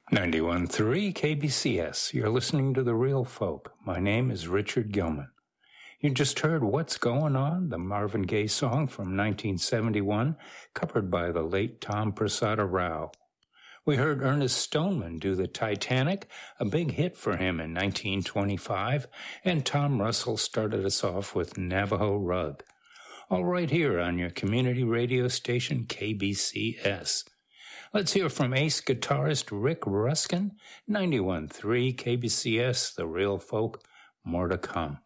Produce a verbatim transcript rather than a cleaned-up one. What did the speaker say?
ninety-one point three K B C S. You're listening to The Real Folk. My name is Richard Gilman. You just heard What's Going On, the Marvin Gaye song from nineteen seventy-one, covered by the late Tom Prasada Rao. We heard Ernest Stoneman do the Titanic, a big hit for him in nineteen twenty-five, and Tom Russell started us off with Navajo Rug. All right here on your community radio station K B C S. Let's hear from ace guitarist Rick Ruskin, ninety-one point three K B C S, The Real Folk, more to come.